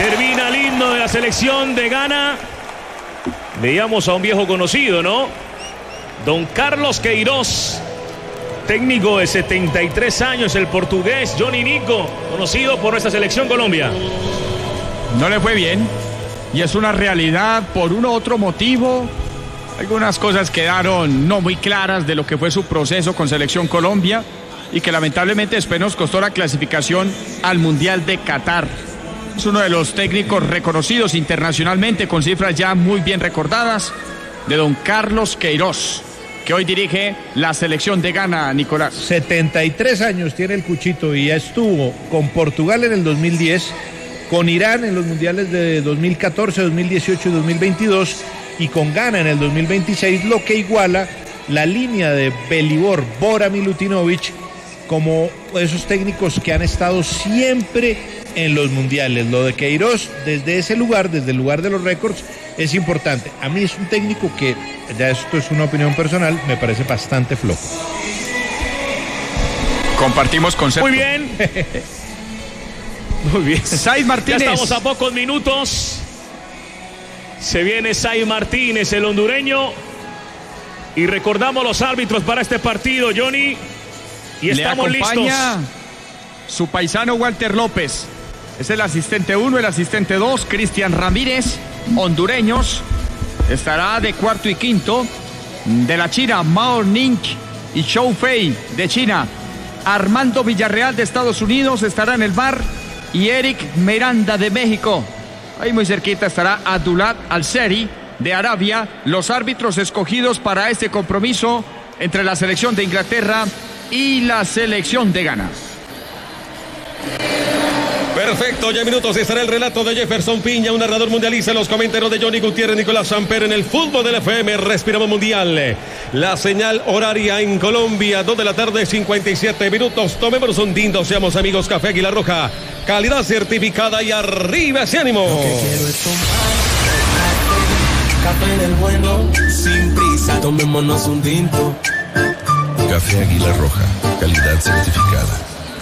Termina el himno de la selección de Ghana. Veíamos a un viejo conocido, ¿no? Don Carlos Queiroz, técnico de 73 años, el portugués Johnny Nico, conocido por nuestra selección Colombia. No le fue bien, y es una realidad por uno u otro motivo. Algunas cosas quedaron no muy claras de lo que fue su proceso con Selección Colombia y que lamentablemente después nos costó la clasificación al Mundial de Qatar. Es uno de los técnicos reconocidos internacionalmente con cifras ya muy bien recordadas de don Carlos Queiroz, que hoy dirige la selección de Ghana, Nicolás. 73 años tiene el Cuchito y ya estuvo con Portugal en el 2010, con Irán en los mundiales de 2014, 2018 y 2022 y con Ghana en el 2026, lo que iguala la línea de Belibor, Bora Milutinovic, como esos técnicos que han estado siempre en los mundiales. Lo de Queiroz, desde ese lugar, desde el lugar de los récords, es importante. A mí es un técnico que, ya esto es una opinión personal, me parece bastante flojo. Compartimos concepto. Muy bien. Muy bien. Said Martínez. Ya estamos a pocos minutos. Se viene Said Martínez, el hondureño. Y recordamos los árbitros para este partido, Johnny. Y estamos listos. Su paisano Walter López. Es el asistente 1, el asistente 2, Cristian Ramírez, hondureños. Estará de cuarto y quinto. De la China, Mao Ning y Zhou Fei de China. Armando Villarreal de Estados Unidos estará en el bar. Y Eric Miranda de México. Ahí muy cerquita estará Abdullah Al-Seri de Arabia. Los árbitros escogidos para este compromiso entre la selección de Inglaterra y la selección de Ghana. Perfecto, ya en minutos estará el relato de Jefferson Piña, un narrador mundialista, los comentarios de Johnny Gutiérrez, Nicolás Samper en el fútbol del FM. Respiramos mundial. La señal horaria en Colombia, 2 de la tarde, 57 minutos. Tomémonos un tinto, seamos amigos. Café Águila Roja, calidad certificada y arriba ese ánimo. Lo que quiero es tomar café del bueno, sin prisa, tomémonos un tinto. Café Águila Roja, calidad certificada.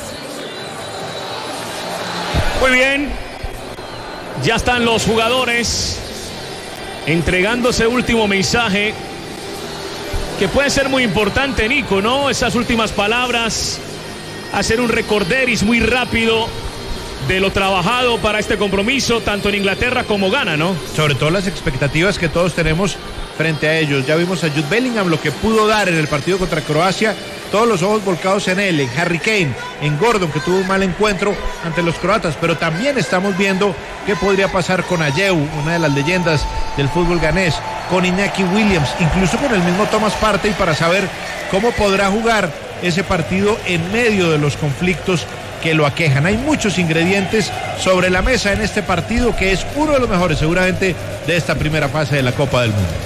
Muy bien, ya están los jugadores entregando ese último mensaje que puede ser muy importante, Nico, ¿no? Esas últimas palabras, hacer un recorderis muy rápido de lo trabajado para este compromiso, tanto en Inglaterra como Ghana, ¿no? Sobre todo las expectativas que todos tenemos frente a ellos. Ya vimos a Jude Bellingham, lo que pudo dar en el partido contra Croacia, todos los ojos volcados en él, en Harry Kane, en Gordon, que tuvo un mal encuentro ante los croatas, pero también estamos viendo qué podría pasar con Ayew, una de las leyendas del fútbol ganés, con Iñaki Williams, incluso con el mismo Thomas Partey, para saber cómo podrá jugar ese partido en medio de los conflictos que lo aquejan. Hay muchos ingredientes sobre la mesa en este partido, que es uno de los mejores seguramente de esta primera fase de la Copa del Mundo.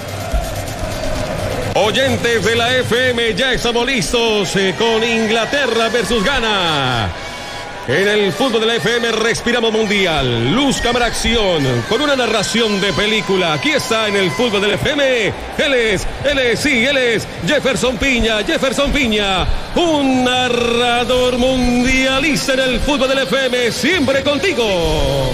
Oyentes de la FM, ya estamos listos con Inglaterra versus Ghana. En el fútbol de la FM respiramos mundial. Luz, cámara, acción. Con una narración de película. Aquí está en el fútbol del FM. Él es Jefferson Piña. Jefferson Piña, un narrador mundialista en el fútbol del FM. Siempre contigo.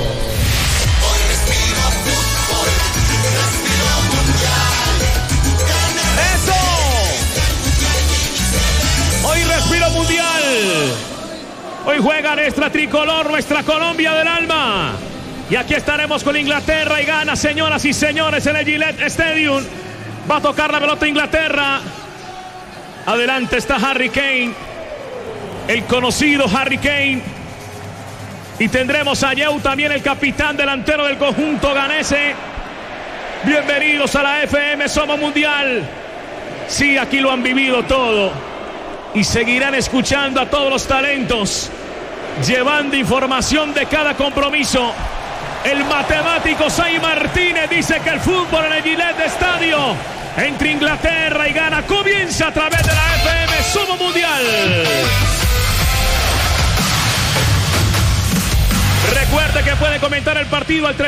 Hoy respiro mundial. Hoy juega nuestra tricolor, nuestra Colombia del alma. Y aquí estaremos con Inglaterra y Ghana, señoras y señores, en el Gillette Stadium. Va a tocar la pelota Inglaterra. Adelante está Harry Kane, el conocido Harry Kane. Y tendremos a Ayew también, el capitán delantero del conjunto ganese. Bienvenidos a la FM, somos mundial. Sí, aquí lo han vivido todo. Y seguirán escuchando a todos los talentos, llevando información de cada compromiso. El matemático Said Martínez dice que el fútbol en el Gillette Stadium entre Inglaterra y Ghana comienza a través de la FM. Somos mundial. Recuerda Recuerde que puede comentar el partido al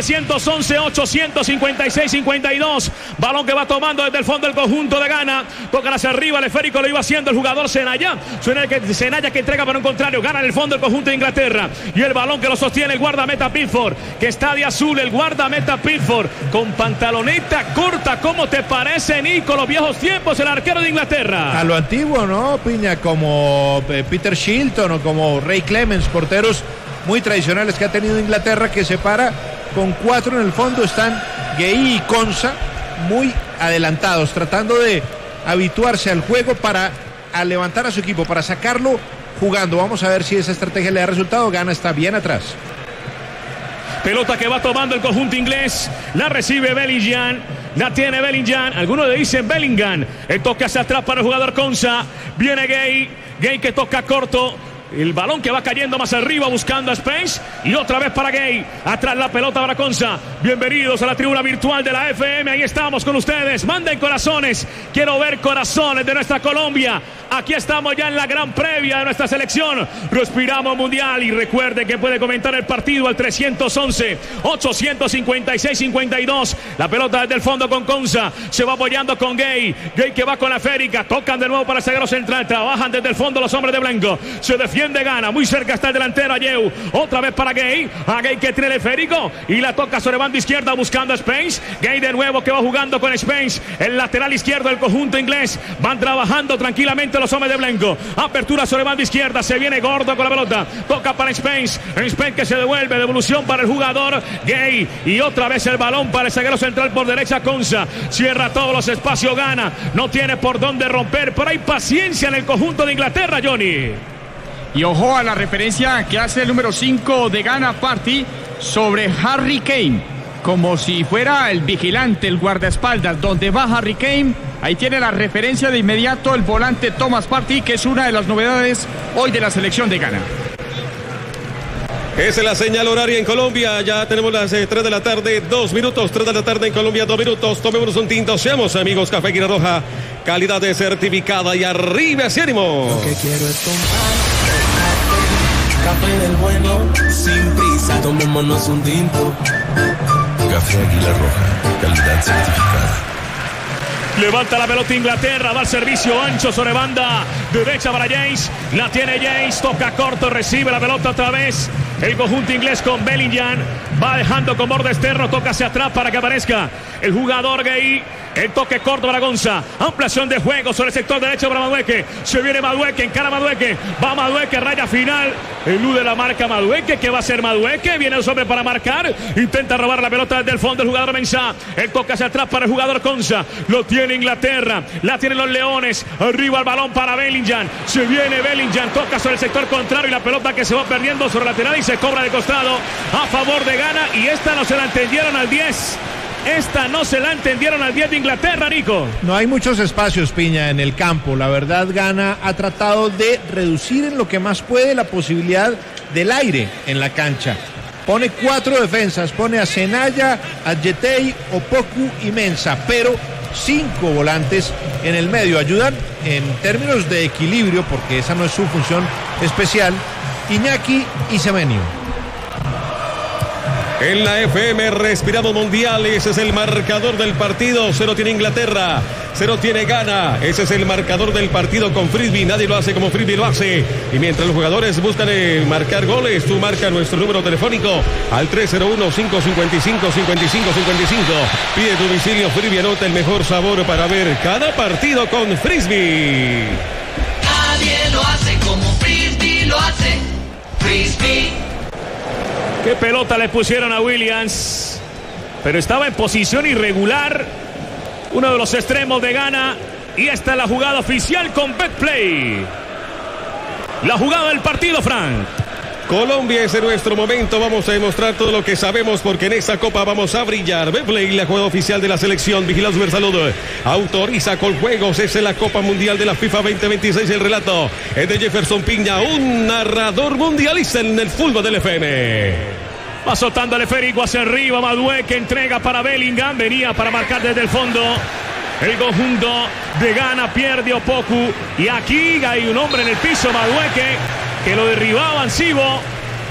311-856-52. Balón que va tomando desde el fondo el conjunto de Ghana. Tocan hacia arriba, el esférico lo iba haciendo el jugador Senaya. Senaya que entrega para un contrario. Gana en el fondo el conjunto de Inglaterra. Y el balón que lo sostiene el guardameta Pickford, que está de azul, el guardameta Pickford, con pantaloneta corta. ¿Cómo te parece, Nico? Los viejos tiempos, el arquero de Inglaterra. A lo antiguo, ¿no, Piña? Como Peter Shilton o como Ray Clemens, porteros muy tradicionales que ha tenido Inglaterra, que se para con 4 en el fondo. Están Gueye y Konsa muy adelantados, tratando de habituarse al juego para levantar a su equipo, para sacarlo jugando. Vamos a ver si esa estrategia le da resultado. Ghana está bien atrás. Pelota que va tomando el conjunto inglés. La recibe Bellingham. La tiene Bellingham. Algunos le dicen Bellingham. El toque hacia atrás para el jugador Konsa. Viene Gueye. Gueye que toca corto. El balón que va cayendo más arriba buscando a Spence. Y otra vez para Gueye. Atrás la pelota para Konsa. Bienvenidos a la tribuna virtual de la FM. Ahí estamos con ustedes. Manden corazones. Quiero ver corazones de nuestra Colombia. Aquí estamos ya en la gran previa de nuestra selección. Respiramos Mundial. Y recuerden que puede comentar el partido al 311-856-52. La pelota desde el fondo con Konsa. Se va apoyando con Gueye. Gueye que va con la esférica. Tocan de nuevo para el zaguero central. Trabajan desde el fondo los hombres de blanco. Se defiende Ghana. Muy cerca está el delantero Ayew. Otra vez para Gueye. A Gueye que tiene el esférico. Y la toca sobre banda izquierda buscando a Spence. Gueye de nuevo que va jugando con Spence. El lateral izquierdo del conjunto inglés. Van trabajando tranquilamente los hombres de blanco. Apertura sobre banda izquierda. Se viene Gordo con la pelota. Toca para Spence. Spence que se devuelve. Devolución para el jugador Gueye. Y otra vez el balón para el zaguero central por derecha Konsa. Cierra todos los espacios Ghana. No tiene por dónde romper. Pero hay paciencia en el conjunto de Inglaterra, Johnny. Y ojo a la referencia que hace el número 5 de Ghana Partey sobre Harry Kane, como si fuera el vigilante, el guardaespaldas. Donde va Harry Kane, ahí tiene la referencia de inmediato el volante Thomas Partey, que es una de las novedades hoy de la selección de Ghana. Esa es la señal horaria en Colombia. Ya tenemos las 3 de la tarde, 2 minutos. 3 de la tarde en Colombia, 2 minutos. Tomémonos un tinto. Seamos amigos. Café Águila Roja. Calidad de certificada y arriba ese ánimo. Lo que quiero es tomar café del bueno, sin prisa. Tomémonos un tinto. Café Águila Roja. Calidad certificada. Levanta la pelota Inglaterra, va al servicio ancho sobre banda derecha para James. La tiene James, toca corto, recibe la pelota otra vez. El conjunto inglés con Bellingham. Va dejando con borde externo, toca hacia atrás para que aparezca el jugador Gueye. El toque corto para Konsa. Ampliación de juego sobre el sector derecho para Madueke. Se viene Madueke, encara Madueke. Va Madueke, raya final. Elude la marca Madueke. ¿Qué va a hacer Madueke? Viene el hombre para marcar. Intenta robar la pelota desde el fondo el jugador Mensah. El toque hacia atrás para el jugador Konsa. Lo tiene Inglaterra. La tienen los Leones. Arriba el balón para Bellingham. Se viene Bellingham. Toca sobre el sector contrario y la pelota que se va perdiendo sobre el lateral y se cobra de costado a favor de Ghana. Y esta no se la entendieron al 10. Esta no se la entendieron al 10 de Inglaterra, Nico. No hay muchos espacios, Piña, en el campo. La verdad, Ghana ha tratado de reducir en lo que más puede la posibilidad del aire en la cancha. Pone 4 defensas, pone a Senaya, a Yetey, Opoku y Mensah, pero 5 volantes en el medio. Ayudan en términos de equilibrio, porque esa no es su función especial, Iñaki y Semenyo. En la FM respiramos Mundial. Ese es el marcador del partido. 0 tiene Inglaterra, 0 tiene Ghana. Ese es el marcador del partido con Frisbee. Nadie lo hace como Frisbee lo hace. Y mientras los jugadores buscan marcar goles, tú marca nuestro número telefónico al 301-555-5555. Pide tu domicilio. Frisbee, anota el mejor sabor para ver cada partido con Frisbee. Nadie lo hace como Frisbee lo hace. Frisbee. Qué pelota le pusieron a Williams, pero estaba en posición irregular, uno de los extremos de Ghana. Y esta es la jugada oficial con Betplay. La jugada del partido, Frank. Colombia es en nuestro momento. Vamos a demostrar todo lo que sabemos, porque en esta copa vamos a brillar. Betplay, la jugada oficial de la selección. Vigila Supersalud. Autoriza con juegos. Esa es la Copa Mundial de la FIFA 2026. El relato es de Jefferson Piña, un narrador mundialista en el fútbol del FM. Va soltando el esférico hacia arriba. Madueke entrega para Bellingham. Venía para marcar desde el fondo. El conjunto de Ghana pierde Opoku. Y aquí hay un hombre en el piso, Madueke, que lo derribaban. Sibo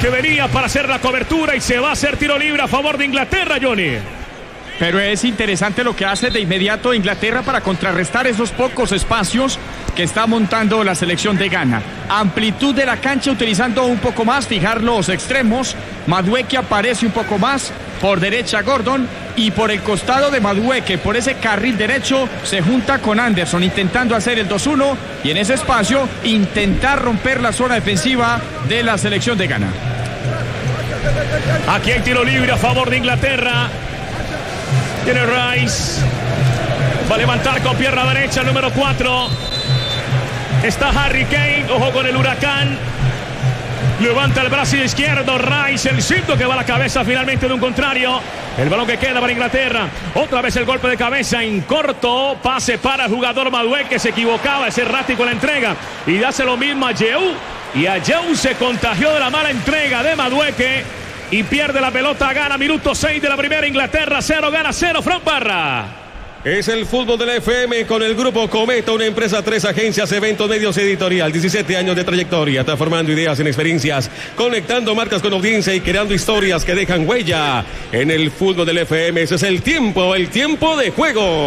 que venía para hacer la cobertura y se va a hacer tiro libre a favor de Inglaterra, Johnny. Pero es interesante lo que hace de inmediato Inglaterra para contrarrestar esos pocos espacios que está montando la selección de Ghana. Amplitud de la cancha utilizando un poco más, fijar los extremos. Madueke aparece un poco más, por derecha Gordon y por el costado de Madueke, por ese carril derecho, se junta con Anderson intentando hacer el 2-1 y en ese espacio intentar romper la zona defensiva de la selección de Ghana. Aquí hay tiro libre a favor de Inglaterra. Tiene Rice. Va a levantar con pierna derecha el número 4. Está Harry Kane. Ojo con el huracán. Levanta el brazo izquierdo. Rice. El cinto que va a la cabeza finalmente de un contrario. El balón que queda para Inglaterra. Otra vez el golpe de cabeza en corto. Pase para el jugador Madueke, que se equivocaba. Es errático la entrega. Y hace lo mismo a Yehu. Y a Yehu se contagió de la mala entrega de Madueke. Y pierde la pelota. Gana minuto 6 de la primera. Inglaterra 0, Gana 0. Fran Parra. Es el fútbol de la FM con el Grupo Cometa, una empresa, 3 agencias, eventos, medios, editorial, 17 años de trayectoria, transformando ideas en experiencias, conectando marcas con audiencia y creando historias que dejan huella. En el fútbol del FM, ese es el tiempo de juego.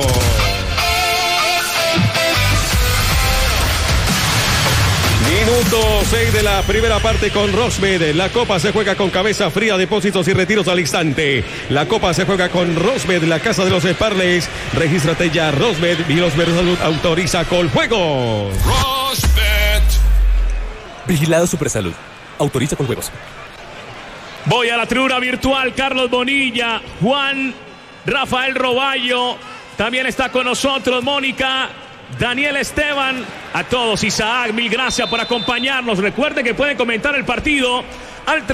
Minuto 6 de la primera parte con Rosmed. La copa se juega con cabeza fría, depósitos y retiros al instante. La copa se juega con Rosmed, la casa de los Sparleys. Regístrate ya, Rosmed, y los Salud autoriza Coljuegos. Rosmed. Vigilado Supersalud. Autoriza Coljuegos. Voy a la tribuna virtual. Carlos Bonilla, Juan, Rafael Roballo. También está con nosotros Mónica, Daniel Esteban, a todos, Isaac, mil gracias por acompañarnos. Recuerden que pueden comentar el partido al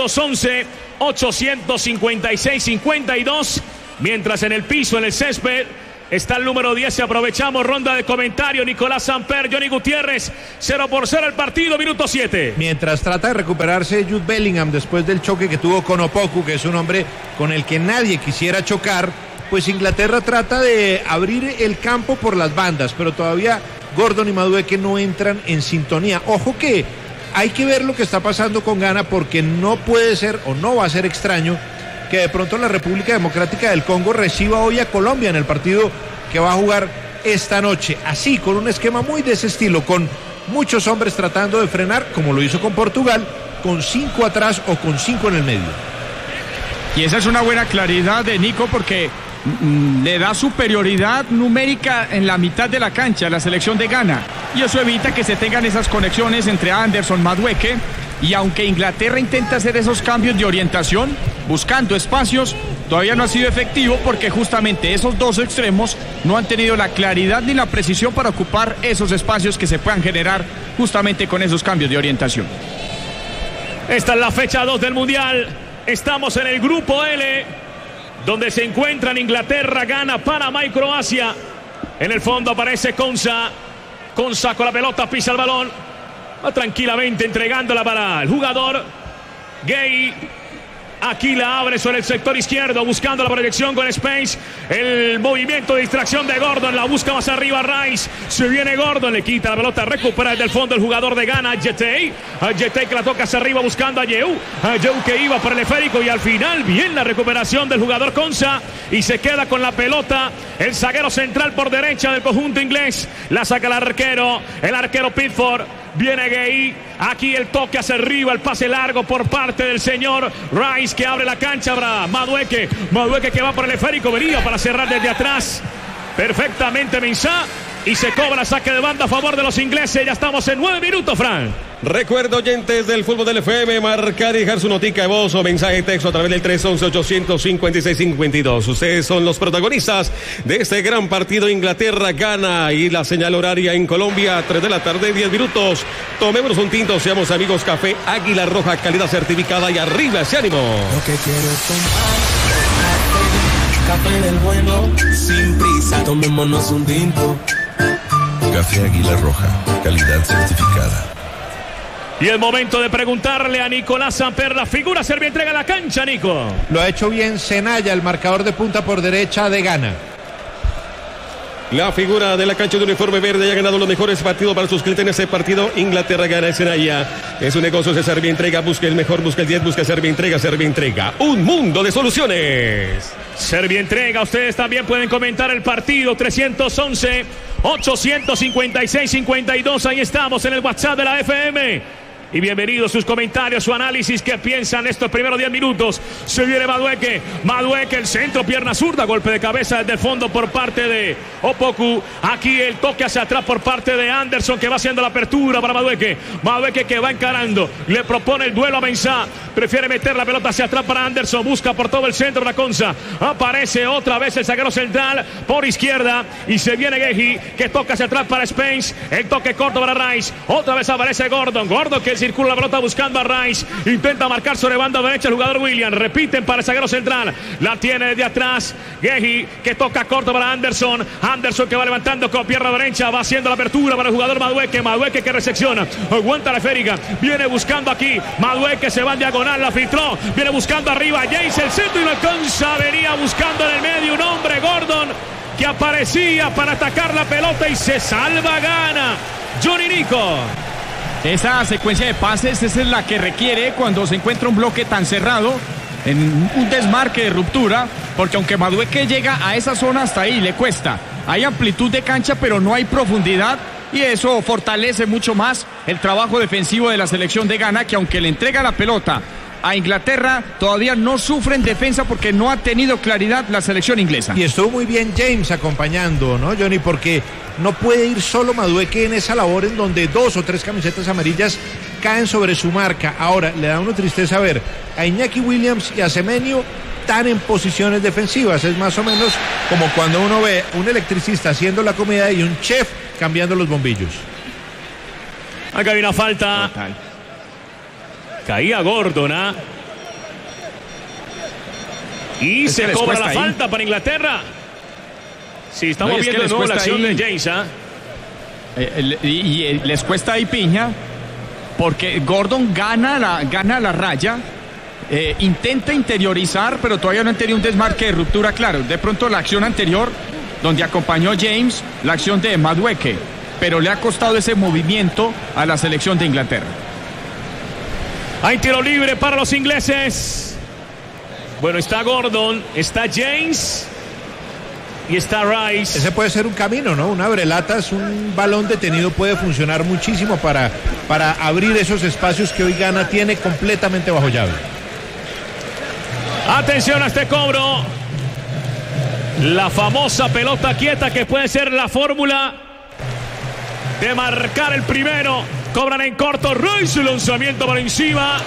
311-856-52, mientras en el piso, en el césped, está el número 10. Aprovechamos ronda de comentario. Nicolás Samper, Johnny Gutiérrez, 0-0 el partido, minuto 7. Mientras trata de recuperarse Jude Bellingham después del choque que tuvo con Opoku, que es un hombre con el que nadie quisiera chocar, pues Inglaterra trata de abrir el campo por las bandas, pero todavía Gordon y Madueke no entran en sintonía. Ojo que hay que ver lo que está pasando con Ghana, porque no puede ser o no va a ser extraño que de pronto la República Democrática del Congo reciba hoy a Colombia en el partido que va a jugar esta noche. Así, con un esquema muy de ese estilo, con muchos hombres tratando de frenar, como lo hizo con Portugal, con 5 atrás o con 5 en el medio. Y esa es una buena claridad de Nico, porque le da superioridad numérica en la mitad de la cancha a la selección de Ghana, y eso evita que se tengan esas conexiones entre Anderson, Madueke, y aunque Inglaterra intenta hacer esos cambios de orientación buscando espacios, todavía no ha sido efectivo, porque justamente esos dos extremos no han tenido la claridad ni la precisión para ocupar esos espacios que se puedan generar justamente con esos cambios de orientación. Esta es la fecha 2 del Mundial. Estamos en el grupo L, donde se encuentran Inglaterra, Ghana, Panamá y Croacia. En el fondo aparece Konsa. Konsa con la pelota, pisa el balón. Va tranquilamente entregándola para el jugador Gay. Aquí la abre sobre el sector izquierdo, buscando la proyección con Space. El movimiento de distracción de Gordon, la busca más arriba Rice. Se viene Gordon, le quita la pelota, recupera desde el fondo el jugador de Ghana, Jetey. A Jetey que la toca hacia arriba buscando a Yehu. A Yehu que iba por el esférico, y al final bien la recuperación del jugador Konsa, y se queda con la pelota el zaguero central por derecha del conjunto inglés. La saca el arquero Pickford. Viene Gay, aquí el toque hacia arriba, el pase largo por parte del señor Rice, que abre la cancha para Madueke que va por el esférico, venía para cerrar desde atrás perfectamente Mensah, y se cobra saque de banda a favor de los ingleses. Ya estamos en 9 minutos, Fran. Recuerdo, oyentes del fútbol del FM, marcar y dejar su notica de voz o mensaje de texto a través del 311-856-52. Ustedes son los protagonistas de este gran partido. Inglaterra gana, y la señal horaria en Colombia, 3 de la tarde, 10 minutos. Tomémonos un tinto, seamos amigos. Café Águila Roja, calidad certificada, y arriba ese ánimo. Lo que quiero es tomar café del bueno, sin prisa, tomémonos un tinto. Café Águila Roja, calidad certificada. Y el momento de preguntarle a Nicolás Samper, la figura serbia entrega la cancha, Nico. Lo ha hecho bien Senaya, el marcador de punta por derecha de Ghana. La figura de la cancha de uniforme verde ya ha ganado los mejores partidos para sus clientes en ese partido. Inglaterra gana Escenaya. Es un negocio de Servientrega. Busca el mejor, busca el 10, busca Servientrega. Servientrega. Un mundo de soluciones. Servientrega. Ustedes también pueden comentar el partido. 311-856-52. Ahí estamos en el WhatsApp de la FM. Y bienvenidos sus comentarios, su análisis. ¿Qué piensan estos primeros 10 minutos? Se viene Madueke. Madueke, el centro, pierna zurda. Golpe de cabeza desde el fondo por parte de Opoku. Aquí el toque hacia atrás por parte de Anderson, que va haciendo la apertura para Madueke. Madueke que va encarando. Le propone el duelo a Mensah. Prefiere meter la pelota hacia atrás para Anderson. Busca por todo el centro la Conza. Aparece otra vez el zaguero central por izquierda. Y se viene Gehi, que toca hacia atrás para Spence. El toque corto para Rice. Otra vez aparece Gordon. Gordon que circula la pelota buscando a Rice. Intenta marcar sobre banda derecha el jugador William. Repiten para el zaguero central. La tiene desde atrás Gehi, que toca corto para Anderson. Anderson que va levantando con pierna derecha. Va haciendo la apertura para el jugador Madueke. Madueke que recepciona. Aguanta la esférica. Viene buscando aquí. Madueke se va en diagonal. La filtró. Viene buscando arriba. James el centro y lo alcanza. Venía buscando en el medio un hombre, Gordon, que aparecía para atacar la pelota y se salva. Gana Johnny Nico. Esa secuencia de pases, esa es la que requiere cuando se encuentra un bloque tan cerrado, en un desmarque de ruptura, porque aunque Madueke llega a esa zona, hasta ahí le cuesta. Hay amplitud de cancha, pero no hay profundidad, y eso fortalece mucho más el trabajo defensivo de la selección de Ghana, que aunque le entrega la pelota a Inglaterra, todavía no sufre en defensa porque no ha tenido claridad la selección inglesa. Y estuvo muy bien James acompañando, ¿no, Johnny? Porque no puede ir solo Madueke en esa labor en donde 2 o 3 camisetas amarillas caen sobre su marca. Ahora, le da una tristeza ver a Iñaki Williams y a Semenyo tan en posiciones defensivas. Es más o menos como cuando uno ve un electricista haciendo la comida y un chef cambiando los bombillos. Acá hay una falta. Total. Caía Gordon, ¿ah? Y es se cobra la falta para Inglaterra. Sí, estamos viendo de nuevo la acción de James, ¿ah? Y les cuesta ahí piña, porque Gordon gana la raya, intenta interiorizar, pero todavía no han tenido un desmarque de ruptura claro. De pronto la acción anterior, donde acompañó James, la acción de Madueke, pero le ha costado ese movimiento a la selección de Inglaterra. Hay tiro libre para los ingleses. Bueno, está Gordon, está James y está Rice. Ese puede ser un camino, ¿no? Un abrelatas, un balón detenido puede funcionar muchísimo para abrir esos espacios que hoy Ghana tiene completamente bajo llave. Atención a este cobro. La famosa pelota quieta que puede ser la fórmula de marcar el primero. Cobran en corto, Rice, el lanzamiento por encima.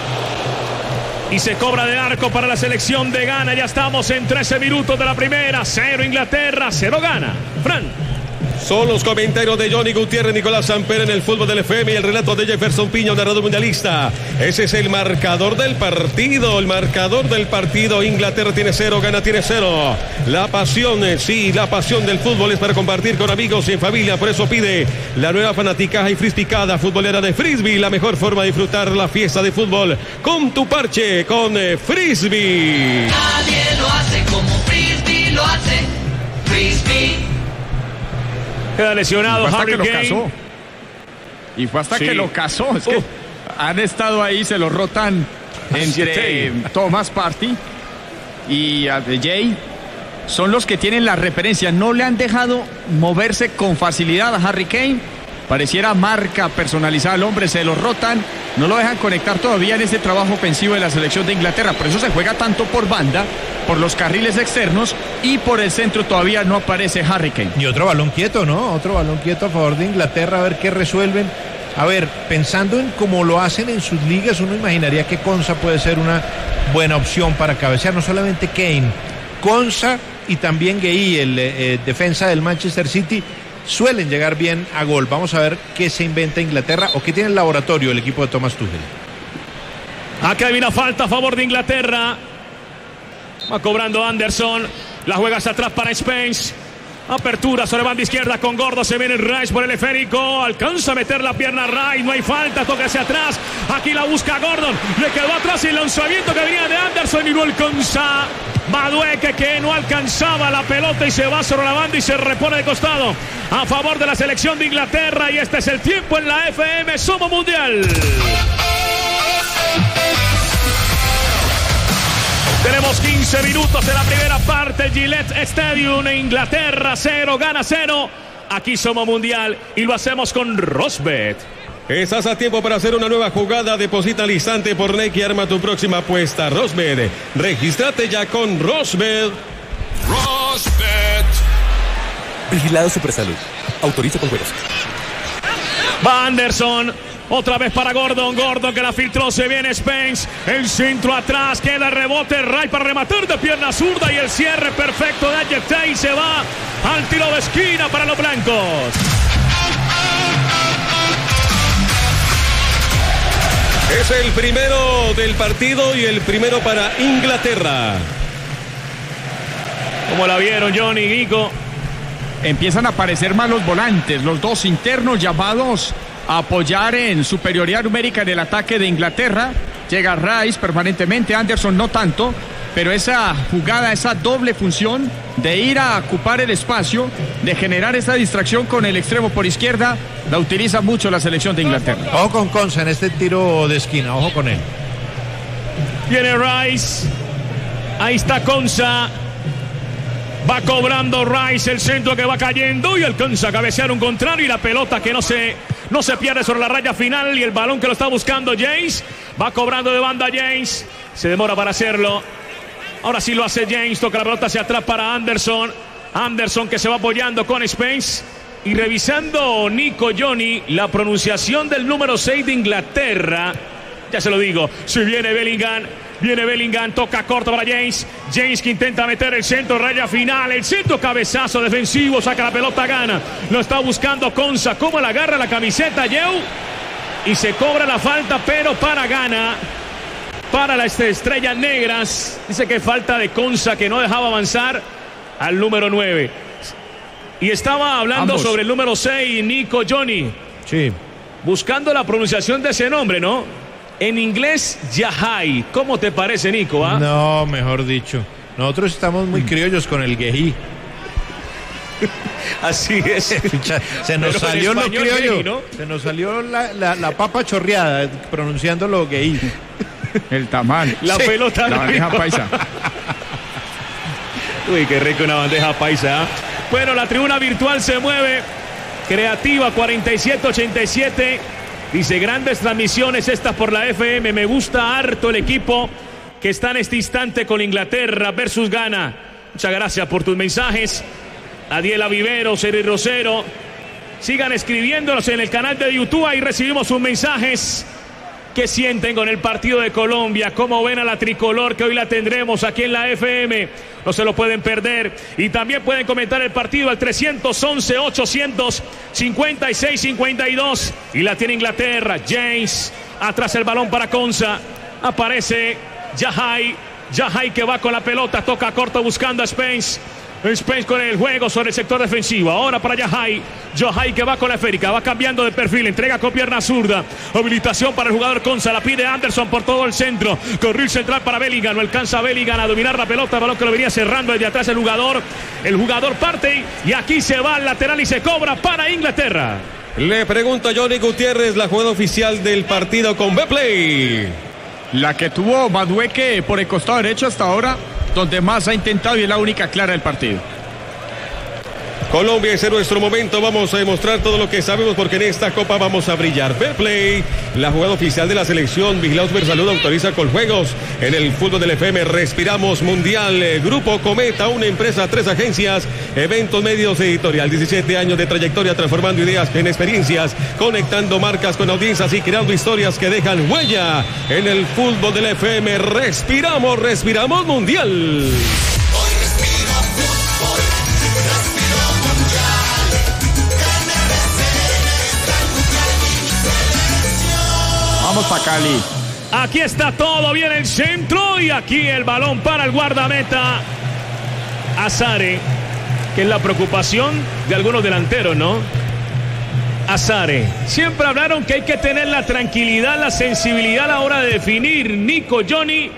Y se cobra de arco para la selección de Ghana. Ya estamos en 13 minutos de la primera. 0 Inglaterra, 0 Ghana. Fran. Son los comentarios de Johnny Gutiérrez, Nicolás Samper en el fútbol del FM y el relato de Jefferson Piño, narrador mundialista. Ese es el marcador del partido. El marcador del partido. Inglaterra tiene 0, Ghana tiene 0. La pasión, sí, la pasión del fútbol es para compartir con amigos y en familia. Por eso pide la nueva fanaticada y frisbicada futbolera de Frisbee. La mejor forma de disfrutar la fiesta de fútbol con tu parche, con Frisbee. Nadie lo hace como Frisbee lo hace. Frisbee. Queda lesionado Harry Kane. Y fue hasta que lo casó. Es que han estado ahí, se lo rotan entre Thomas Partey y Jay. Son los que tienen la referencia. No le han dejado moverse con facilidad a Harry Kane. Pareciera marca personalizada al hombre, se lo rotan. No lo dejan conectar todavía en ese trabajo ofensivo de la selección de Inglaterra. Por eso se juega tanto por banda, por los carriles externos y por el centro todavía no aparece Harry Kane. Y otro balón quieto, ¿no? Otro balón quieto a favor de Inglaterra, a ver qué resuelven. A ver, pensando en cómo lo hacen en sus ligas, uno imaginaría que Konsa puede ser una buena opción para cabecear. No solamente Kane, Konsa y también Gueye, el defensa del Manchester City, suelen llegar bien a gol. Vamos a ver qué se inventa Inglaterra o qué tiene el laboratorio el equipo de Thomas Tuchel. Acá hay una falta a favor de Inglaterra. Va cobrando Anderson. La juega hacia atrás para Spence. Apertura sobre banda izquierda con Gordo. Se viene Rice por el esférico. Alcanza a meter la pierna Rice. No hay falta. Toca hacia atrás. Aquí la busca Gordon. Le quedó atrás el lanzamiento que venía de Anderson. Anderson y no alcanza. Madueque que no alcanzaba la pelota y se va sobre la banda y se repone de costado a favor de la selección de Inglaterra. Y este es el tiempo en la FM Somos Mundial. Tenemos 15 minutos en la primera parte. Gillette Stadium, Inglaterra 0, Ghana 0. Aquí Somos Mundial y lo hacemos con Rosbet. Estás a tiempo para hacer una nueva jugada. Deposita al instante por Neck y arma tu próxima apuesta. Rosbet. Regístrate ya con Rosbet. Rosbet. Vigilado Supersalud. Autoriza con juegos. Va Anderson. Otra vez para Gordon. Gordon que la filtró. Se viene Spence. El centro atrás. Queda el rebote. Ray para rematar de pierna zurda. Y el cierre perfecto de Ayetey. Se va al tiro de esquina para los blancos. Es el primero del partido y el primero para Inglaterra. ¿Cómo la vieron, Johnny, Nico? Empiezan a aparecer más los volantes, los dos internos llamados a apoyar en superioridad numérica en el ataque de Inglaterra. Llega Rice permanentemente, Anderson no tanto, pero esa jugada, esa doble función de ir a ocupar el espacio, de generar esa distracción con el extremo por izquierda, la utiliza mucho la selección de Inglaterra. Ojo con Konsa en este tiro de esquina, ojo con él. Viene Rice. Ahí está Konsa. Va cobrando Rice, el centro que va cayendo y alcanza a cabecear un contrario y la pelota que no se pierde sobre la raya final y el balón que lo está buscando James. Va cobrando de banda James. Se demora para hacerlo. Ahora sí lo hace James. Toca la pelota hacia atrás para Anderson. Anderson que se va apoyando con Spence. Y revisando Nico, Johnny, la pronunciación del número 6 de Inglaterra. Ya se lo digo. Si viene Bellingham. Viene Bellingham, toca corto para James. James que intenta meter el centro, raya final. El centro, cabezazo defensivo, saca la pelota, Gana. Lo está buscando Konsa. ¿Cómo la agarra la camiseta, Yeu? Y se cobra la falta, pero para Gana. Para las estrellas negras. Dice que falta de Konsa, que no dejaba avanzar al número 9. Y estaba hablando sobre el número 6, Nico, Johnny. Sí. Buscando la pronunciación de ese nombre, ¿no? En inglés, Yahai. ¿Cómo te parece, Nico? No, mejor dicho. Nosotros estamos muy criollos con el Gejí. Así es. Se nos salió lo criollo. Gejí, ¿no? Se nos salió la papa chorreada, pronunciándolo Gejí. El tamal. La pelota. La bandeja paisa. Uy, qué rico una bandeja paisa. Bueno, la tribuna virtual se mueve. Creativa 4787. Dice, grandes transmisiones estas por la FM. Me gusta harto el equipo que está en este instante con Inglaterra versus Ghana. Muchas gracias por tus mensajes. Adiela Vivero, Seri Rosero. Sigan escribiéndonos en el canal de YouTube. Ahí recibimos sus mensajes. ¿Qué sienten con el partido de Colombia? ¿Cómo ven a la tricolor que hoy la tendremos aquí en la FM? No se lo pueden perder. Y también pueden comentar el partido al 311-856-52. Y la tiene Inglaterra. James. Atrás el balón para Konsa. Aparece Yahai. Yahai que va con la pelota. Toca corto buscando a Spence. Spence con el juego sobre el sector defensivo. Ahora para Yahai. Yahai que va con la esférica. Va cambiando de perfil. Entrega con pierna zurda. Habilitación para el jugador Konsa. La pide Anderson por todo el centro. Corril central para Bellingham. No alcanza Bellingham a dominar la pelota. El balón que lo venía cerrando desde atrás el jugador. El jugador parte. Y aquí se va al lateral y se cobra para Inglaterra. Le pregunta a Johnny Gutiérrez la jugada oficial del partido con Betplay. La que tuvo Madueque por el costado derecho hasta ahora, donde más ha intentado y es la única clara del partido. Colombia, ese es nuestro momento. Vamos a demostrar todo lo que sabemos porque en esta copa vamos a brillar. Betplay, la jugada oficial de la selección. Vigilado Supersalud autoriza con juegos en el fútbol del FM. Respiramos Mundial. Grupo Cometa, una empresa, 3 agencias, eventos, medios, editorial. 17 años de trayectoria transformando ideas en experiencias, conectando marcas con audiencias y creando historias que dejan huella en el fútbol del FM. Respiramos Mundial. Vamos para Cali. Aquí está todo, viene el centro y aquí el balón para el guardameta Azare, que es la preocupación de algunos delanteros, ¿no? Azare. Siempre hablaron que hay que tener la tranquilidad, la sensibilidad a la hora de definir. Nico, Johnny,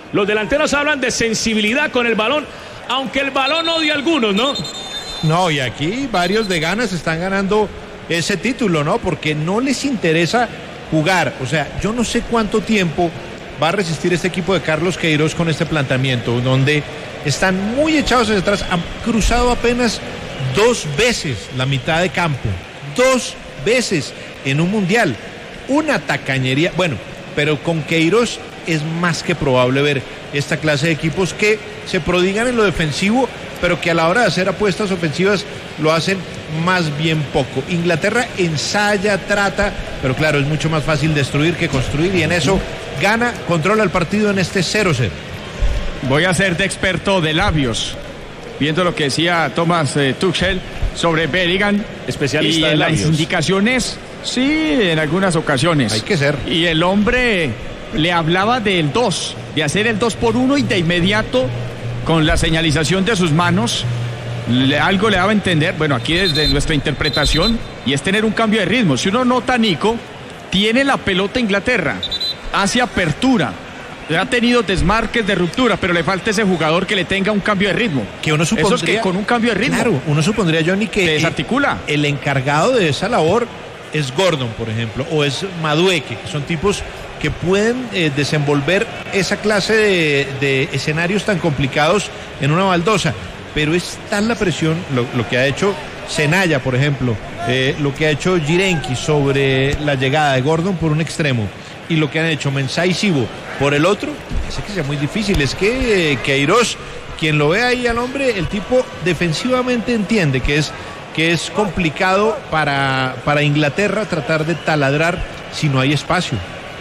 Los delanteros hablan de sensibilidad con el balón, aunque el balón odia a algunos, ¿no? No, y aquí varios de Ghana están ganando ese título, ¿no? Porque no les interesa jugar. O sea, yo no sé cuánto tiempo va a resistir este equipo de Carlos Queiroz con este planteamiento, donde están muy echados hacia atrás, han cruzado apenas 2 veces la mitad de campo, 2 veces en un mundial, una tacañería, bueno, pero con Queiroz es más que probable ver esta clase de equipos que se prodigan en lo defensivo, pero que a la hora de hacer apuestas ofensivas lo hacen más bien poco. Inglaterra ensaya, trata, pero claro, es mucho más fácil destruir que construir, y en eso Ghana controla el partido en este 0-0. Voy a ser de experto de labios, viendo lo que decía Thomas Tuchel sobre Bellingham. Especialista y de labios. las indicaciones, sí, en algunas ocasiones. Hay que ser. Y el hombre le hablaba del 2, de hacer el 2 por 1 y de inmediato, con la señalización de sus manos, algo le daba a entender, bueno, aquí desde nuestra interpretación, y es tener un cambio de ritmo. Si uno nota, Nico, tiene la pelota Inglaterra, hace apertura, ha tenido desmarques de ruptura, pero le falta ese jugador que le tenga un cambio de ritmo. Que uno supondría, esos que con un cambio de ritmo, claro, uno supondría, Johnny, que se desarticula. El encargado de esa labor es Gordon, por ejemplo, o es Madueke, que son tipos que pueden desenvolver esa clase de escenarios tan complicados en una baldosa. Pero es tal la presión, lo que ha hecho Senaya, por ejemplo, lo que ha hecho Jirenki sobre la llegada de Gordon por un extremo, y lo que han hecho Mensah y Sibo por el otro, hace que sea muy difícil. Es que Queiroz, quien lo ve ahí al hombre, el tipo defensivamente entiende que es complicado para Inglaterra tratar de taladrar si no hay espacio.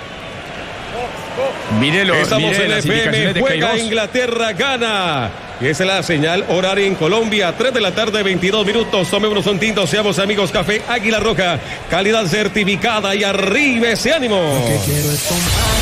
Mírelo, estamos en las FM, indicaciones de juega Queiroz. Inglaterra, gana. Y esa es la señal horaria en Colombia, 3 de la tarde, 22 minutos. Tomémonos un tinto, seamos amigos. Café Águila Roja, calidad certificada, y arriba ese ánimo. Lo que quiero es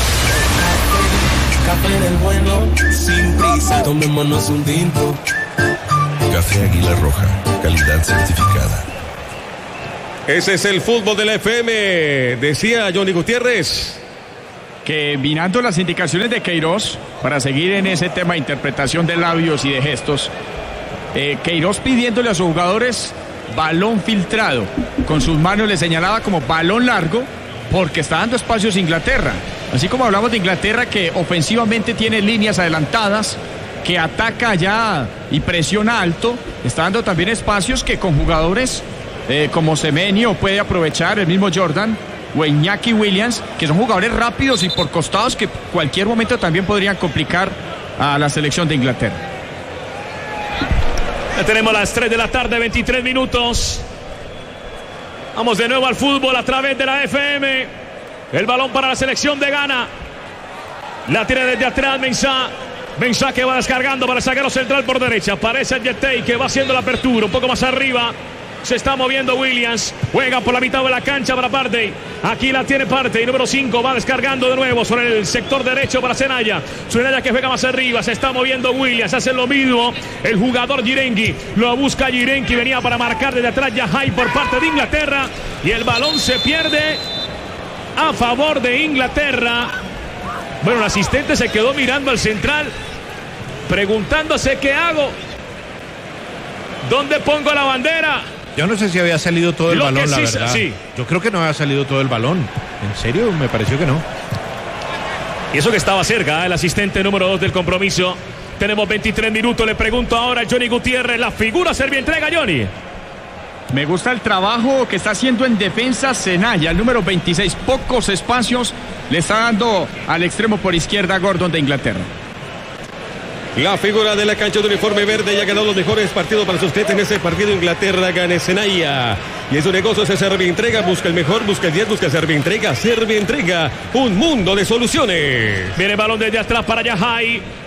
tomar café del bueno, sin prisa. Tomémonos un tinto. Café Águila Roja, calidad certificada. Ese es el fútbol del FM, decía Johnny Gutiérrez. Que mirando las indicaciones de Queiroz, para seguir en ese tema de interpretación de labios y de gestos, Queiroz pidiéndole a sus jugadores balón filtrado, con sus manos le señalaba como balón largo, porque está dando espacios a Inglaterra. Así como hablamos de Inglaterra, que ofensivamente tiene líneas adelantadas, que ataca allá y presiona alto, está dando también espacios que con jugadores como Semenyo puede aprovechar, el mismo Jordan o Iñaki Williams, que son jugadores rápidos y por costados que cualquier momento también podrían complicar a la selección de Inglaterra. Ya tenemos las 3 de la tarde, 23 minutos. Vamos de nuevo al fútbol a través de la FM. El balón para la selección de Ghana. La tiene desde atrás Mensah. Mensah que va descargando para el zaguero central por derecha. Aparece el Yetei que va haciendo la apertura un poco más arriba. Se está moviendo Williams, juega por la mitad de la cancha para Partey. Aquí la tiene Partey, número 5, va descargando de nuevo sobre el sector derecho para Senaya. Senaya que juega más arriba, se está moviendo Williams, hace lo mismo el jugador Jirenki, lo busca Jirenki, venía para marcar desde atrás Yahai por parte de Inglaterra, y el balón se pierde a favor de Inglaterra. Bueno, el asistente se quedó mirando al central, preguntándose qué hago, dónde pongo la bandera. Yo no sé si había salido todo el balón, la verdad. Sí. Yo creo que no había salido todo el balón. ¿En serio? Me pareció que no. Y eso que estaba cerca, el asistente número 2 del compromiso. Tenemos 23 minutos. Le pregunto ahora a Johnny Gutiérrez, la figura servientrega, Johnny. Me gusta el trabajo que está haciendo en defensa Senaya, el número 26. Pocos espacios le está dando al extremo por izquierda Gordon de Inglaterra. La figura de la cancha de uniforme verde ya ha ganado los mejores partidos para sus clientes en ese partido. Inglaterra gana Senaya. Y es un negocio, se Servientrega, busca el mejor, busca el 10, busca Servientrega, un mundo de soluciones. Viene el balón desde atrás para Yahai.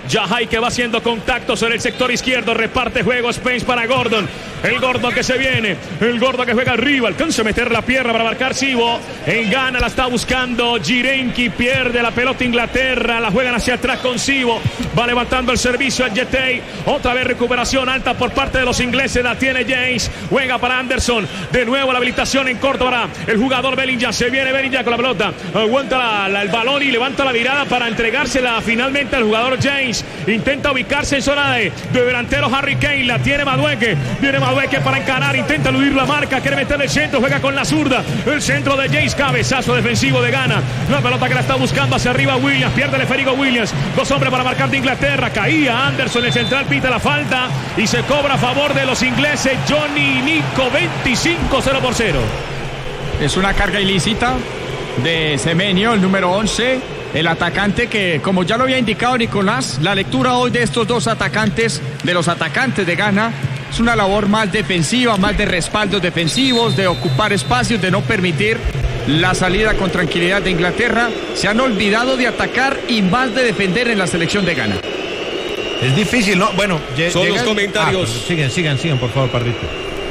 Yahai que va haciendo contacto sobre el sector izquierdo. Reparte juego Spence para Gordon. El Gordon que se viene. El Gordon que juega arriba. Alcanza a meter la pierna para marcar Sibo. En gana la está buscando Jirenki. Pierde la pelota Inglaterra. La juegan hacia atrás con Sibo. Va levantando el servicio a Jetey. Otra vez recuperación alta por parte de los ingleses. La tiene James. Juega para Anderson. De nuevo la habilitación en corto para el jugador Bellingham. Se viene Bellingham con la pelota. Aguanta el balón y levanta la mirada para entregársela finalmente al jugador James. Intenta ubicarse en zona de delantero Harry Kane. La tiene Madueke. Viene Madueke para encarar. Intenta eludir la marca. Quiere meter el centro. Juega con la zurda. El centro de James. Cabezazo defensivo de Ghana. La pelota que la está buscando hacia arriba Williams. Pierde el esférico Williams. Dos hombres para marcar de Inglaterra. Caía Anderson. El central pita la falta. Y se cobra a favor de los ingleses. Johnny Nico. 25-0-0. Es una carga ilícita de Semenyo, el número 11, el atacante que, como ya lo había indicado Nicolás, la lectura hoy de estos dos atacantes, de los atacantes de Ghana, es una labor más defensiva, más de respaldos defensivos, de ocupar espacios, de no permitir la salida con tranquilidad de Inglaterra. Se han olvidado de atacar y más de defender en la selección de Ghana. Es difícil, ¿no? Bueno, son los comentarios. Sigan, por favor, Parrito.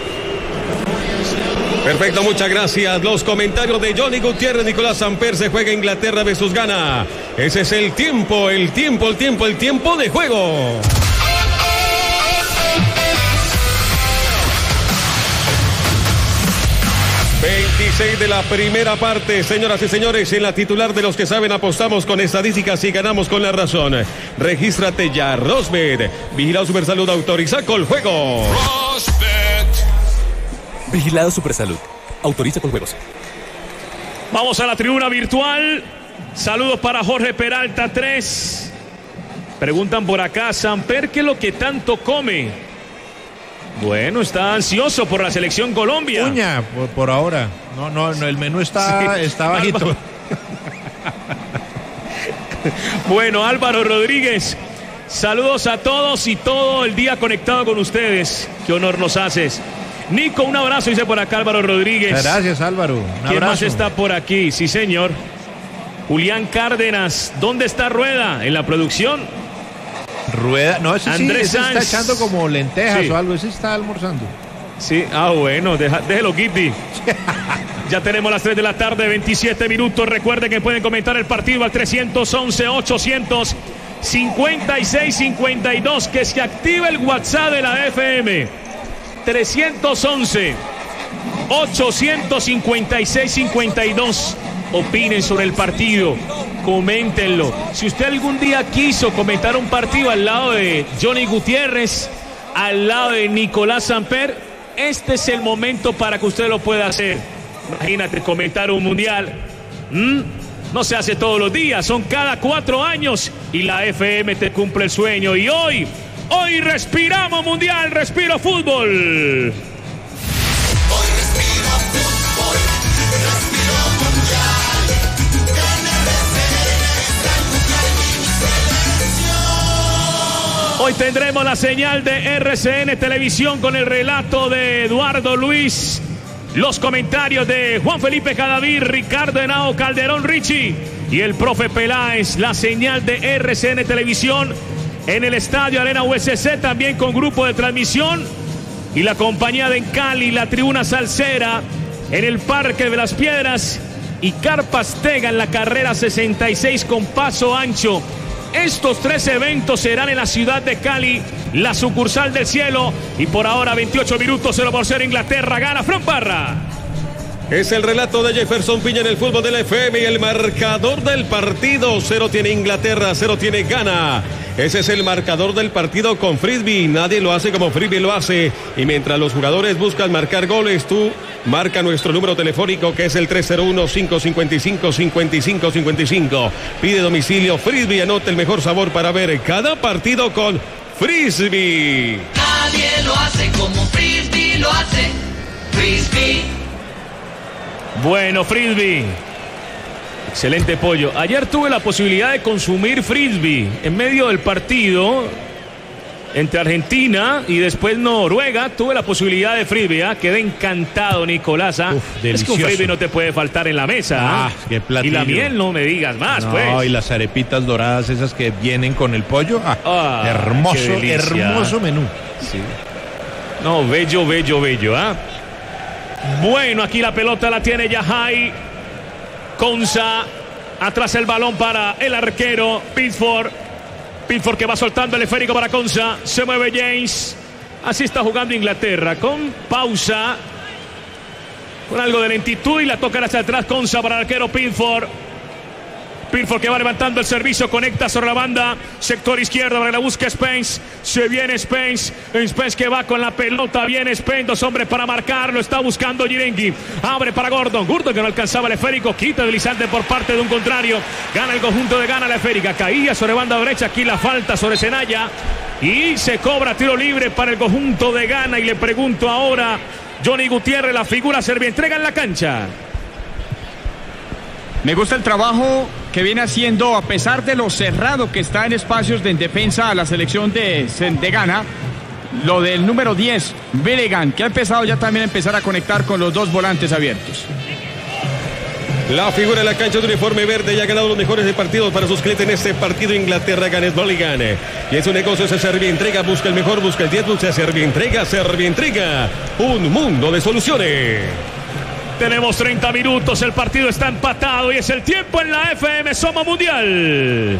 Perfecto, muchas gracias. Los comentarios de Johnny Gutiérrez, Nicolás Samper. Se juega Inglaterra versus Ghana. Ese es el tiempo de juego. ...26 de la primera parte, señoras y señores, en la titular de los que saben apostamos con estadísticas y ganamos con la razón. Regístrate ya, Rosbet. Vigilado Supersalud, autoriza con juego. Vigilado Supersalud. Autoriza con juegos. Vamos a la tribuna virtual. Saludos para Jorge Peralta 3. Preguntan por acá, Samper, ¿qué es lo que tanto come? Bueno, está ansioso por la selección Colombia. Uña, por ahora. No, el menú está bajito. Bueno, Álvaro Rodríguez, saludos a todos y todo el día conectado con ustedes. Qué honor nos haces. Nico, un abrazo, dice por acá Álvaro Rodríguez. Gracias, Álvaro. ¿Quién más está por aquí? Sí, señor. Julián Cárdenas, ¿dónde está Rueda? ¿En la producción? Rueda, no, ese Andrés sí, ese está echando como lentejas o algo, ese está almorzando. Sí, bueno, déjelo, Kitty. Ya tenemos las 3 de la tarde, 27 minutos. Recuerden que pueden comentar el partido al 311-856-52. Que se active el WhatsApp de la FM. 311-856-52. Opinen sobre el partido, coméntenlo. Si usted algún día quiso comentar un partido al lado de Johnny Gutiérrez, al lado de Nicolás Samper, este es el momento para que usted lo pueda hacer. Imagínate comentar un mundial. No se hace todos los días, son cada 4 años y la FM te cumple el sueño. Y hoy respiramos mundial, respiro fútbol. Hoy tendremos la señal de RCN Televisión con el relato de Eduardo Luis, los comentarios de Juan Felipe Cadavid, Ricardo Henao Calderón Richie y el profe Peláez. La señal de RCN Televisión en el Estadio Arena USC, también con grupo de transmisión, y la compañía de Cali, la tribuna salsera en el Parque de las Piedras y Carpas Tega en la carrera 66 con paso ancho. Estos 3 eventos serán en la ciudad de Cali, la sucursal del cielo. Y por ahora 28 minutos, 0-0 Inglaterra, gana Fran Parra. Es el relato de Jefferson Piña en el fútbol de la FM y el marcador del partido. 0 tiene Inglaterra, 0 tiene Ghana. Ese es el marcador del partido con Frisbee. Nadie lo hace como Frisbee lo hace. Y mientras los jugadores buscan marcar goles, tú marca nuestro número telefónico que es el 301-555-5555. Pide domicilio Frisbee, anota el mejor sabor para ver cada partido con Frisbee. Nadie lo hace como Frisbee lo hace. Frisbee. Bueno, Frisbee. Excelente pollo. Ayer tuve la posibilidad de consumir Frisbee en medio del partido. entre Argentina y después Noruega. Tuve la posibilidad de frisbee, quedé encantado, Nicolasa. Es que un frisbee no te puede faltar en la mesa. Qué platillo. Y la miel no me digas más, no, pues. Y las arepitas doradas esas que vienen con el pollo. Hermoso menú. Sí. No, bello. Bueno, aquí la pelota la tiene Yahai. Konsa, atrás el balón para el arquero Pickford que va soltando el esférico para Konsa. Se mueve James. Así está jugando Inglaterra, con pausa, con algo de lentitud, y la tocan hacia atrás Konsa para el arquero Pickford que va levantando el servicio, conecta sobre la banda, sector izquierdo, para la busca Spence, se viene Spence que va con la pelota, viene Spence, 2 hombres para marcarlo, está buscando Girengui, abre para Gordon que no alcanzaba el esférico, quita deslizante por parte de un contrario, gana el conjunto de Ghana la esférica, caía sobre banda derecha, aquí la falta sobre Senaya, y se cobra tiro libre para el conjunto de Ghana, y le pregunto ahora, Johnny Gutiérrez, la figura Servientrega en la cancha. Me gusta el trabajo que viene haciendo, a pesar de lo cerrado que está en espacios de en defensa a la selección de Ghana. Lo del número 10, Bellingham, que ha empezado ya también a empezar a conectar con los 2 volantes abiertos. La figura en la cancha de uniforme verde y ha ganado los mejores partidos para sus clientes en este partido. Inglaterra gana es Bellingham. Y es un negocio, se Servientrega, busca el mejor, busca el 10, busca Servientrega. Un mundo de soluciones. Tenemos 30 minutos, el partido está empatado y es el tiempo en la FM Somos Mundial.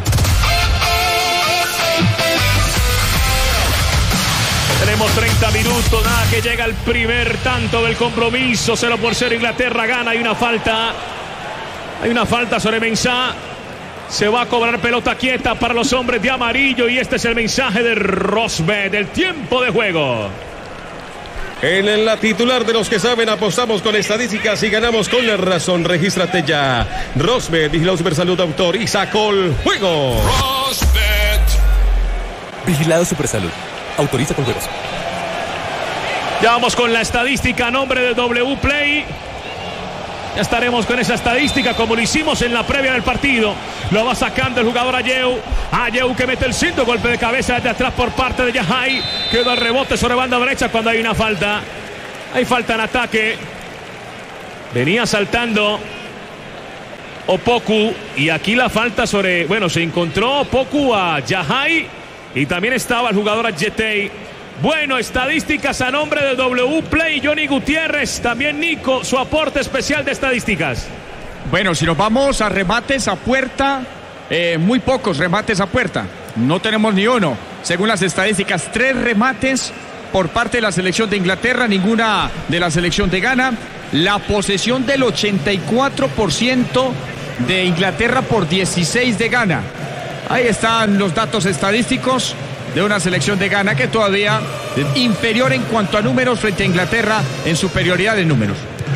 Tenemos 30 minutos, nada que llega el primer tanto del compromiso, 0-0 Inglaterra gana, hay una falta sobre Mensah. Se va a cobrar pelota quieta para los hombres de amarillo y este es el mensaje de Rosberg del tiempo de juego. En la titular de los que saben, apostamos con estadísticas y ganamos con la razón. Regístrate ya. Rosbet, Vigilado Supersalud, autor y sacó el juego. Rosbet. Vigilado Supersalud. Autoriza con juegos. Ya vamos con la estadística a nombre de W Play. Ya estaremos con esa estadística como lo hicimos en la previa del partido. Lo va sacando el jugador Ayew que mete el cinto, golpe de cabeza desde atrás por parte de Yahai. Quedó el rebote sobre banda derecha cuando hay una falta. Hay falta en ataque. Venía saltando Opoku y aquí la falta sobre... Bueno, se encontró Opoku a Yahai y también estaba el jugador Adjetey. Bueno, estadísticas a nombre de W Play, Johnny Gutiérrez, también Nico, su aporte especial de estadísticas. Bueno, si nos vamos a remates a puerta, muy pocos remates a puerta, no tenemos ni uno. Según las estadísticas, 3 remates por parte de la selección de Inglaterra, ninguna de la selección de Ghana. La posesión del 84% de Inglaterra por 16 de Ghana. Ahí están los datos estadísticos de una selección de Ghana que todavía inferior en cuanto a números frente a Inglaterra, en superioridad de números.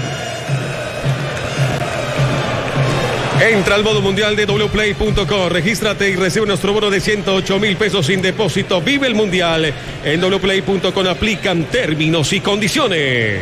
Entra al modo mundial de wplay.com, regístrate y recibe nuestro bono de 108,000 pesos sin depósito. Vive el mundial en wplay.com, aplican términos y condiciones.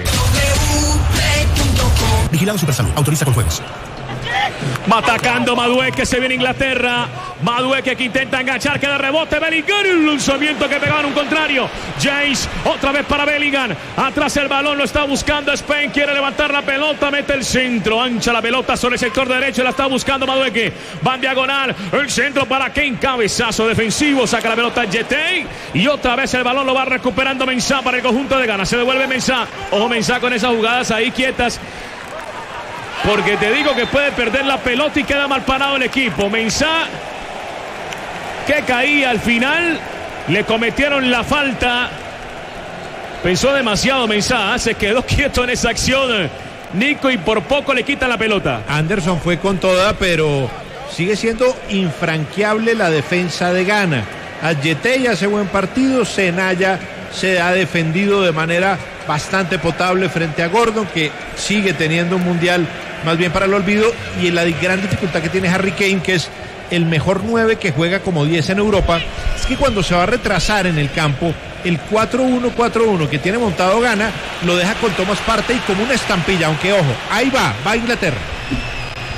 Vigilado Supersalud, autoriza con juegos. Va atacando Madueke, se viene Inglaterra. Madueke que intenta enganchar, queda rebote. Bellingham, el lanzamiento que pegaba en un contrario. James, otra vez para Bellingham. Atrás el balón, lo está buscando Spain. Quiere levantar la pelota, mete el centro. Ancha la pelota sobre el sector derecho, la está buscando Madueke. Va en diagonal, el centro para Kane. Cabezazo defensivo, saca la pelota Jetey. Y otra vez el balón lo va recuperando Mensah para el conjunto de Ghana. Se devuelve Mensah. Ojo Mensah con esas jugadas ahí quietas, porque te digo que puede perder la pelota y queda mal parado el equipo. Mensah, que caía al final, le cometieron la falta. Pensó demasiado Mensah, se quedó quieto en esa acción, Nico, y por poco le quitan la pelota. Anderson fue con toda, pero sigue siendo infranqueable la defensa de Ghana. Adjetey hace buen partido, Senaya se ha defendido de manera bastante potable frente a Gordon, que sigue teniendo un mundial más bien para el olvido, y la gran dificultad que tiene Harry Kane, que es el mejor 9 que juega como 10 en Europa, es que cuando se va a retrasar en el campo, el 4-1-4-1 que tiene montado Ghana, lo deja con Thomas Partey como una estampilla, aunque ojo, ahí va Inglaterra.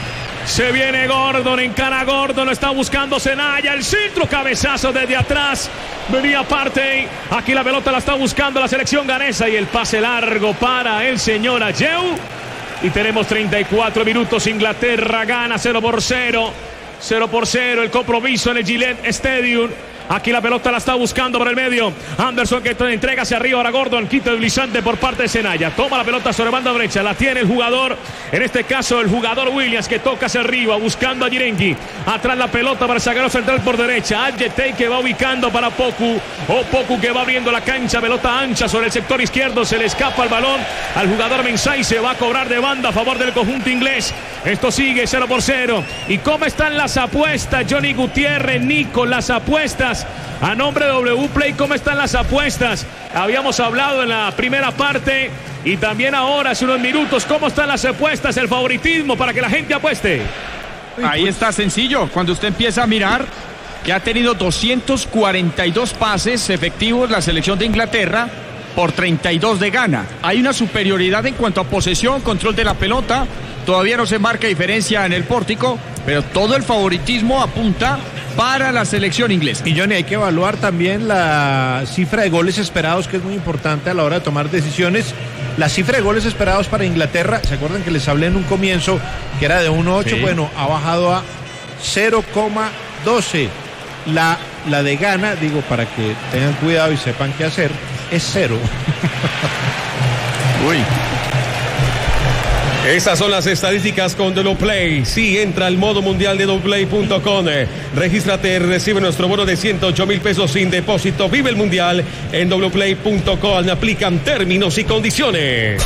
Se viene Gordon, encara Gordon, lo está buscando Senaya, el centro, cabezazo desde atrás, venía Partey, aquí la pelota la está buscando la selección ganesa y el pase largo para el señor Ayew. Y tenemos 34 minutos, Inglaterra gana 0-0, 0-0 el compromiso en el Gillette Stadium. Aquí la pelota la está buscando por el medio. Anderson que entrega hacia arriba. Ahora Gordon quita el deslizante por parte de Senaya. Toma la pelota sobre banda derecha. La tiene el jugador. En este caso el jugador Williams que toca hacia arriba buscando a Girengi. Atrás la pelota para el zaguero central por derecha. Adjetey que va ubicando para Poku. Poku que va abriendo la cancha. Pelota ancha sobre el sector izquierdo. Se le escapa el balón al jugador Mensah. Se va a cobrar de banda a favor del conjunto inglés. Esto sigue 0-0. ¿Y cómo están las apuestas? Johnny Gutiérrez, Nico, las apuestas. A nombre de W-Play, ¿cómo están las apuestas? Habíamos hablado en la primera parte y también ahora, hace unos minutos, ¿cómo están las apuestas? El favoritismo para que la gente apueste. Ahí está sencillo. Cuando usted empieza a mirar que ha tenido 242 pases efectivos la selección de Inglaterra por 32 de Ghana. Hay una superioridad en cuanto a posesión, control de la pelota. Todavía no se marca diferencia en el pórtico, pero todo el favoritismo apunta para la selección inglesa. Y Johnny, hay que evaluar también la cifra de goles esperados, que es muy importante a la hora de tomar decisiones. La cifra de goles esperados para Inglaterra, ¿se acuerdan que les hablé en un comienzo que era de 1.8? Sí. Bueno, ha bajado a 0,12. La de Ghana, digo, para que tengan cuidado y sepan qué hacer, es 0. Uy. Estas son las estadísticas con WPlay. Sí, entra al modo mundial de WPlay.com. Regístrate, recibe nuestro bono de 108,000 pesos sin depósito. Vive el mundial en WPlay.com. Aplican términos y condiciones.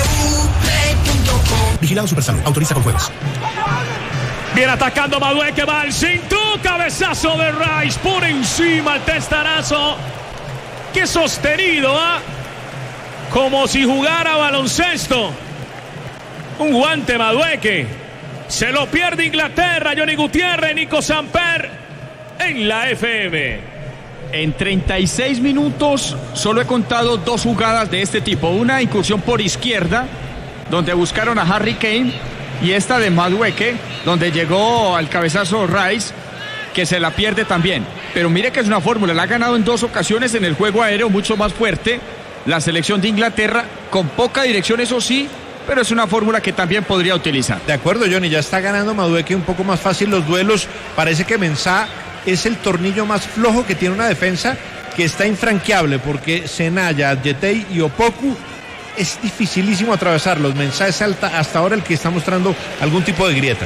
Vigilado Supersalud. Autoriza con juegos. Viene atacando Madueke, va al centro. Cabezazo de Rice por encima el testarazo. Qué sostenido, como si jugara baloncesto. Un guante Madueke. Se lo pierde Inglaterra. Johnny Gutiérrez, Nico Samper en la FM. En 36 minutos solo he contado 2 jugadas de este tipo. Una incursión por izquierda, donde buscaron a Harry Kane, y esta de Madueke, donde llegó al cabezazo Rice, que se la pierde también. Pero mire que es una fórmula. La ha ganado en 2 ocasiones en el juego aéreo, mucho más fuerte la selección de Inglaterra, con poca dirección, eso sí, pero es una fórmula que también podría utilizar. De acuerdo, Johnny, ya está ganando Madueke un poco más fácil los duelos. Parece que Mensah es el tornillo más flojo que tiene una defensa que está infranqueable, porque Senaya, Adjetey y Opoku es dificilísimo atravesarlos. Mensah es hasta ahora el que está mostrando algún tipo de grietas.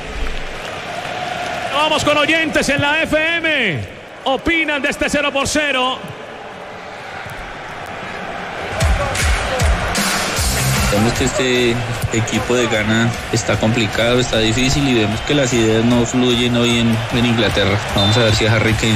Vamos con oyentes en la FM. Opinan de este 0-0. Vemos que este equipo de Ghana está complicado, está difícil y vemos que las ideas no fluyen hoy en Inglaterra. Vamos a ver si Harry Kane